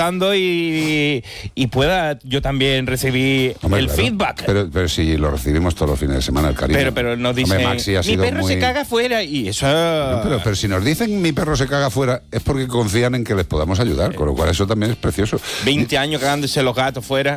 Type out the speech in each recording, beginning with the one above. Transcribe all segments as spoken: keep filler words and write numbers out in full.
disfrutando y, y pueda yo también recibir Hombre, el claro. feedback. Pero, pero si lo recibimos todos los fines de semana, el cariño. Pero, pero nos dicen, Hombre, Maxi ha mi sido perro muy... se caga fuera y eso... No, pero, pero si nos dicen mi perro se caga fuera es porque confían en que les podamos ayudar, con lo cual eso también es precioso. veinte años cagándose los gatos fuera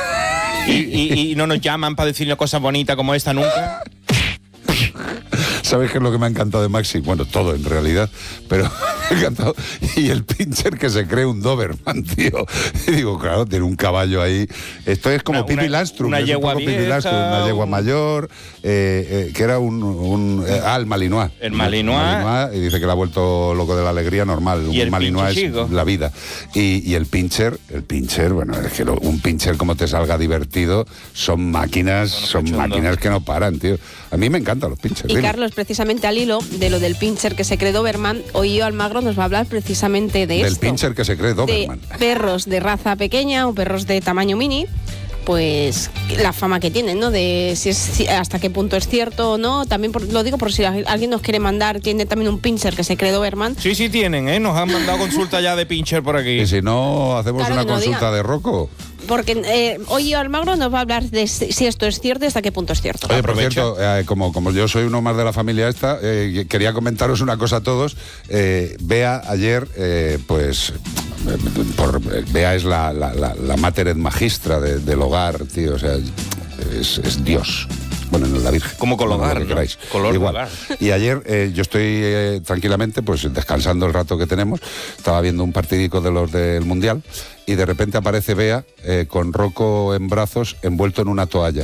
y, y, y no nos llaman para decirle cosas bonitas como esta nunca. ¿Sabes qué es lo que me ha encantado de Maxi? Bueno, todo en realidad, pero me ha encantado. Y el pincher que se cree un Doberman, tío. Y digo, claro, tiene un caballo ahí. Esto es como una, Pippi Landström. Una, yegua un vieja, una yegua un... mayor, eh, eh, que era un... un eh, ah, el Malinois. El Malinois. Malinois. Y dice que le ha vuelto loco de la alegría normal. Y un el Malinois es chico. La vida. Y, y el pincher, el pincher, bueno, es que lo, un pincher como te salga divertido, son máquinas, bueno, son cachondo. máquinas que no paran, tío. A mí me encantan los pinchers. Y dime. Carlos, precisamente al hilo de lo del pincher que se cree Doberman, hoy Almagro nos va a hablar precisamente de del esto. Del pincher que se cree Doberman. De perros de raza pequeña o perros de tamaño mini, pues la fama que tienen, ¿no? De si es, hasta qué punto es cierto o no. También por, lo digo por si alguien nos quiere mandar, tiene también un pincher que se cree Doberman. Sí, sí tienen, ¿eh? Nos han mandado consulta ya de pincher por aquí. Y si no, hacemos claro una consulta diga. de Rocco. Porque eh, hoy Almagro nos va a hablar de si esto es cierto y hasta qué punto es cierto. Oye, por cierto, eh, como, como yo soy uno más de la familia esta, eh, quería comentaros una cosa a todos. Eh, Bea ayer, eh, pues, por, Bea es la, la, la, la mater et magistra de, del hogar, tío, o sea, es, es Dios. Bueno, no es la Virgen. Como con hogar, que ¿no? queráis. Color Igual. hogar. Y ayer eh, yo estoy eh, tranquilamente, pues descansando el rato que tenemos, estaba viendo un partidico de los del Mundial y de repente aparece Bea eh, con Rocco en brazos envuelto en una toalla.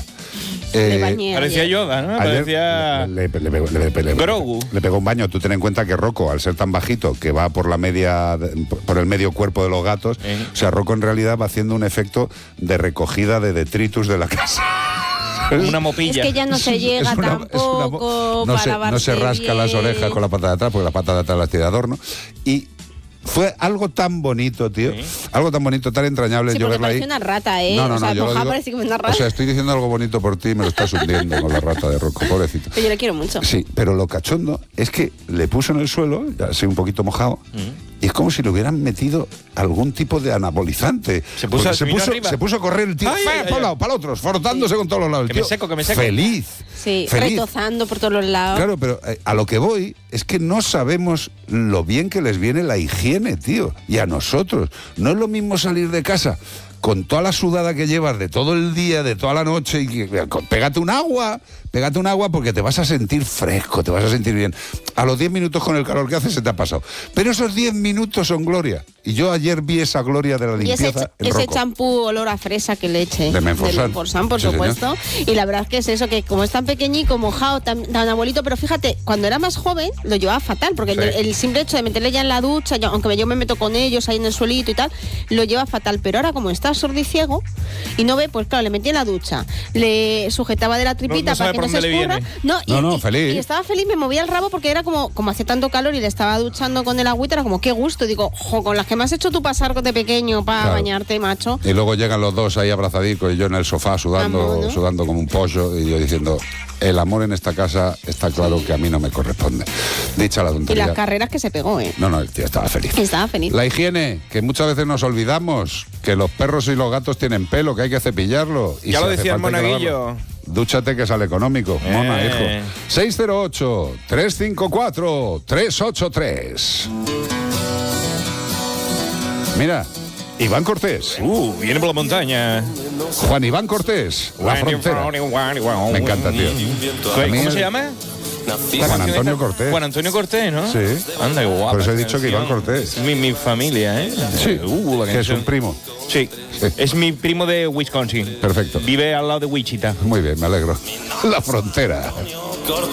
Eh, parecía Yoda, ¿no? Ayer Parecía le, le, le, le, le, le, Grogu. Le pegó un baño. Tú ten en cuenta que Rocco, al ser tan bajito, que va por la media, por el medio cuerpo de los gatos, eh. o sea, Rocco en realidad va haciendo un efecto de recogida de detritus de la casa. Una mopilla. Es que ya no se llega es una, tampoco es una, no, para se, no se rasca bien. las orejas con la pata de atrás, porque la pata de atrás las tiene de adorno. Y fue algo tan bonito, tío. ¿Sí? Algo tan bonito, tan entrañable. Sí, yo verla ahí. una rata, ¿eh? No, no, o sea, no, yo digo, parece que una rata. o sea, estoy diciendo algo bonito por ti y me lo estás hundiendo con la rata de Rocco, pobrecito. Pero yo le quiero mucho. Sí, pero lo cachondo es que le puso en el suelo, ya así un poquito mojado, mm. y es como si le hubieran metido algún tipo de anabolizante. Se puso, se puso, se puso a correr el tío, ay, ay, para un lado, para el otro, frotándose sí. con todos los lados. Que tío, me seco, que me seco. Feliz. Sí, feliz. retozando por todos los lados. Claro, pero eh, a lo que voy es que no sabemos lo bien que les viene la higiene, tío. Y a nosotros. No es lo mismo salir de casa con toda la sudada que llevas de todo el día, de toda la noche, y que, pégate un agua, pégate un agua porque te vas a sentir fresco, te vas a sentir bien. A los diez minutos con el calor que hace se te ha pasado. Pero esos diez minutos son gloria. Y yo ayer vi esa gloria de la limpieza. Y ese champú olor a fresa que le eché. De Menforsan. De Menforsan, por sí, supuesto. Señor. Y la verdad es que es eso, que como es tan pequeñico, mojado, tan, tan abuelito, pero fíjate, cuando era más joven lo llevaba fatal, porque sí. el, el simple hecho de meterle ya en la ducha, yo, aunque yo me meto con ellos ahí en el suelito y tal, lo lleva fatal. Pero ahora como está sordo y ciego y no ve, pues claro, le metí en la ducha, le sujetaba de la tripita no, no para que no se escurra. No, y, no, no, y, feliz. Y estaba feliz, me movía el rabo porque era como, como hacía tanto calor y le estaba duchando con el agüita, era como qué gusto. Digo, jo, con las que me has hecho tú pasar de pequeño para claro. bañarte, macho. Y luego llegan los dos ahí abrazadicos y yo en el sofá sudando, amor, ¿no? sudando como un pollo y yo diciendo, el amor en esta casa está claro sí. que a mí no me corresponde. Dicha la tontería. Y las carreras que se pegó, ¿eh? No, no, el tío estaba feliz. Estaba feliz. La higiene, que muchas veces nos olvidamos, que los perros y los gatos tienen pelo, que hay que cepillarlo. Y ya si lo decía el monaguillo. Dúchate que sale económico, eh. mona, hijo. seis cero ocho, tres cinco cuatro, tres ocho tres. Mira, Iván Cortés. Uh, viene por la montaña. Juan Iván Cortés, La Frontera. Me encanta, tío. ¿Cómo el... se llama? Juan Antonio Cortés. Juan Antonio Cortés, ¿no? Sí. Anda, qué guapa. Por eso he dicho que Iván Cortés. Es mi, mi familia, ¿eh? Sí. Uh, que es un primo. Sí. sí. Es mi primo de Wisconsin. Perfecto. Vive al lado de Wichita. Muy bien, me alegro. La Frontera.